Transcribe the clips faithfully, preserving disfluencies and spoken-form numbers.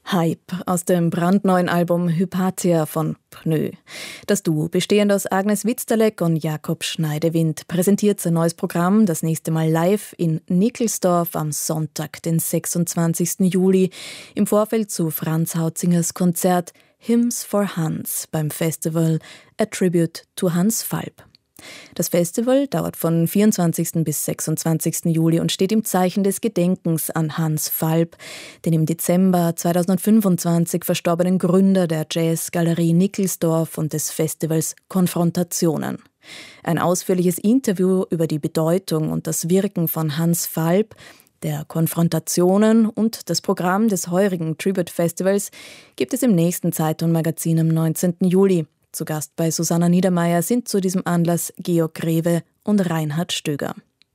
Hype aus dem brandneuen Album Hypatia von Pnö. Das Duo, bestehend aus Agnes Witzterleck und Jakob Schneidewind, präsentiert sein neues Programm das nächste Mal live in Nickelsdorf am Sonntag, den sechsundzwanzigsten Juli, im Vorfeld zu Franz Hautzingers Konzert Hymns for Hans beim Festival A Tribute to Hans Falb. Das Festival dauert von vierundzwanzigsten bis sechsundzwanzigsten Juli und steht im Zeichen des Gedenkens an Hans Falb, den im Dezember zweitausendfünfundzwanzig verstorbenen Gründer der Jazzgalerie Nickelsdorf und des Festivals Konfrontationen. Ein ausführliches Interview über die Bedeutung und das Wirken von Hans Falb, der Konfrontationen und das Programm des heurigen Tribute Festivals gibt es im nächsten Zeitung-Magazin am neunzehnten Juli. Zu Gast bei Susanna Niedermeyer sind zu diesem Anlass Georg Greve und Reinhard Stöger.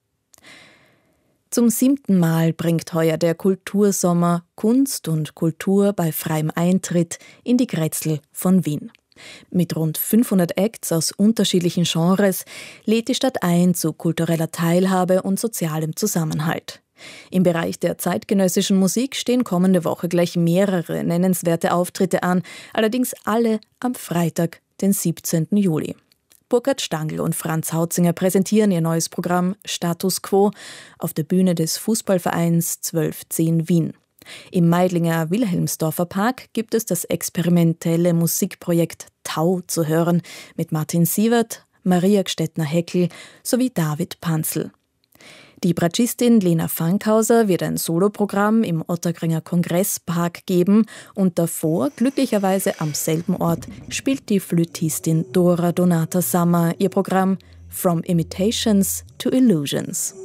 Zum siebten Mal bringt heuer der Kultursommer Kunst und Kultur bei freiem Eintritt in die Grätzl von Wien. Mit rund fünfhundert Acts aus unterschiedlichen Genres lädt die Stadt ein zu kultureller Teilhabe und sozialem Zusammenhalt. Im Bereich der zeitgenössischen Musik stehen kommende Woche gleich mehrere nennenswerte Auftritte an, allerdings alle am Freitag, den siebzehnten Juli. Burkhard Stangl und Franz Hautzinger präsentieren ihr neues Programm Status Quo auf der Bühne des Fußballvereins zwölf zehn Wien. Im Meidlinger Wilhelmsdorfer Park gibt es das experimentelle Musikprojekt Tau zu hören mit Martin Sievert, Maria Gstettner-Heckel sowie David Panzl. Die Bratschistin Lena Fankhauser wird ein Soloprogramm im Ottakringer Kongresspark geben und davor, glücklicherweise am selben Ort, spielt die Flötistin Dora Donata Sammer ihr Programm From Imitations to Illusions.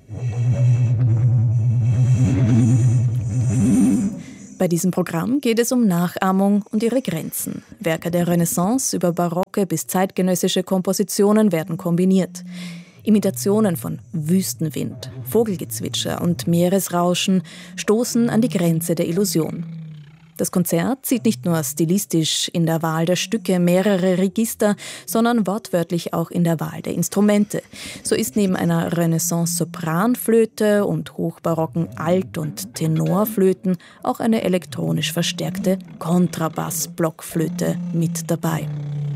Bei diesem Programm geht es um Nachahmung und ihre Grenzen. Werke der Renaissance über barocke bis zeitgenössische Kompositionen werden kombiniert. Imitationen von Wüstenwind, Vogelgezwitscher und Meeresrauschen stoßen an die Grenze der Illusion. Das Konzert zieht nicht nur stilistisch in der Wahl der Stücke mehrere Register, sondern wortwörtlich auch in der Wahl der Instrumente. So ist neben einer Renaissance-Sopranflöte und hochbarocken Alt- und Tenorflöten auch eine elektronisch verstärkte Kontrabass-Blockflöte mit dabei.